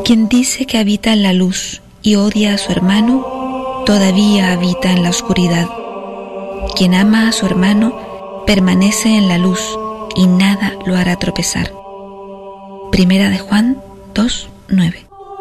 Quien dice que habita en la luz y odia a su hermano, todavía habita en la oscuridad. Quien ama a su hermano permanece en la luz y nada lo hará tropezar. Primera de Juan 2:9.